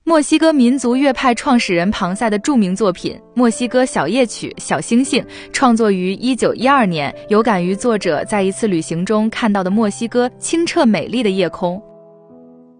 墨西哥民族乐派创始人庞塞的著名作品《墨西哥小夜曲·小星星》创作于1912年，有感于作者在一次旅行中看到的墨西哥清澈美丽的夜空。